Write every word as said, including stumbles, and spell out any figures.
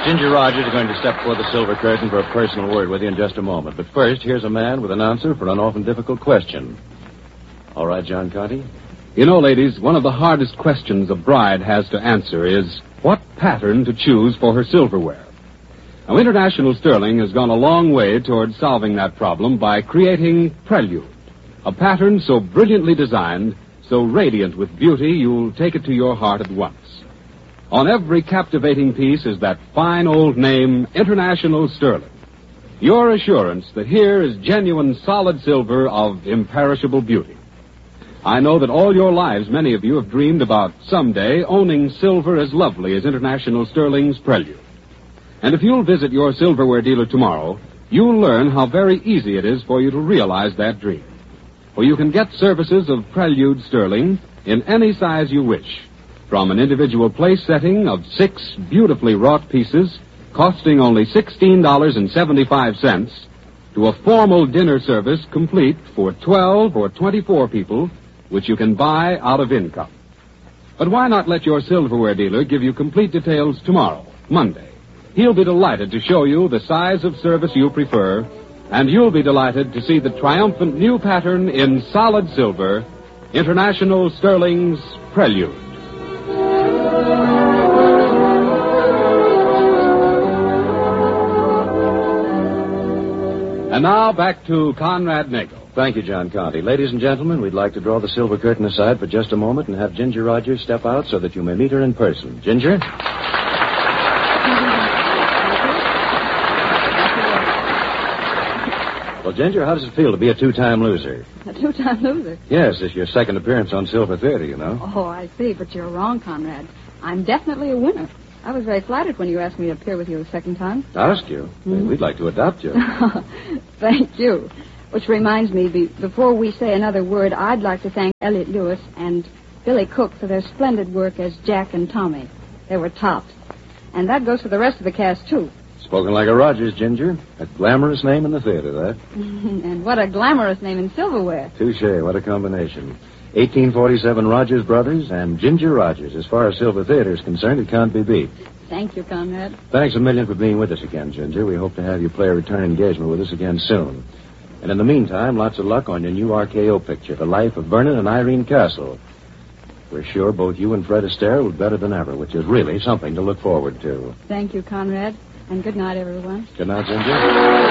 Ginger Rogers is going to step before the silver curtain for a personal word with you in just a moment. But first, here's a man with an answer for an often difficult question. All right, John Conte? You know, ladies, one of the hardest questions a bride has to answer is what pattern to choose for her silverware. Now, International Sterling has gone a long way toward solving that problem by creating Prelude, a pattern so brilliantly designed, so radiant with beauty, you'll take it to your heart at once. On every captivating piece is that fine old name, International Sterling. Your assurance that here is genuine solid silver of imperishable beauty. I know that all your lives, many of you have dreamed about someday owning silver as lovely as International Sterling's Prelude. And if you'll visit your silverware dealer tomorrow, you'll learn how very easy it is for you to realize that dream. For you can get services of Prelude Sterling in any size you wish, from an individual place setting of six beautifully wrought pieces costing only sixteen dollars and seventy-five cents to a formal dinner service complete for twelve or twenty-four people, which you can buy out of income. But why not let your silverware dealer give you complete details tomorrow, Monday? He'll be delighted to show you the size of service you prefer, and you'll be delighted to see the triumphant new pattern in solid silver, International Sterling's Prelude. And now back to Conrad Nagel. Thank you, John Conte. Ladies and gentlemen, we'd like to draw the silver curtain aside for just a moment and have Ginger Rogers step out so that you may meet her in person. Ginger? Well, Ginger, how does it feel to be a two-time loser? A two-time loser? Yes, it's your second appearance on Silver Theater, you know. Oh, I see, but you're wrong, Conrad. I'm definitely a winner. I was very flattered when you asked me to appear with you a second time. Asked you? Mm-hmm. We'd like to adopt you. Thank you. Which reminds me, be, before we say another word, I'd like to thank Elliot Lewis and Billy Cook for their splendid work as Jack and Tommy. They were tops. And that goes for the rest of the cast, too. Spoken like a Rogers, Ginger. A glamorous name in the theater, that. And what a glamorous name in silverware. Touche, what a combination. eighteen forty-seven Rogers Brothers and Ginger Rogers. As far as Silver Theater is concerned, it can't be beat. Thank you, Conrad. Thanks a million for being with us again, Ginger. We hope to have you play a return engagement with us again soon. And in the meantime, lots of luck on your new R K O picture, The Life of Vernon and Irene Castle. We're sure both you and Fred Astaire will be better than ever, which is really something to look forward to. Thank you, Conrad. And good night, everyone. Good night, Ginger.